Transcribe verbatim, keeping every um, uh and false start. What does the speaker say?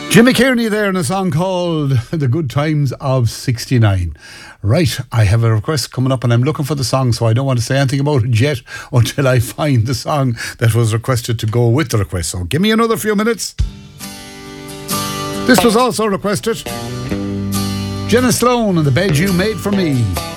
Jimmy Kearney there in a song called The Good Times of sixty-nine. Right, I have a request coming up and I'm looking for the song, so I don't want to say anything about it yet until I find the song that was requested to go with the request. So give me another few minutes. This was also requested. Jenna Sloan and The Bed You Made For Me.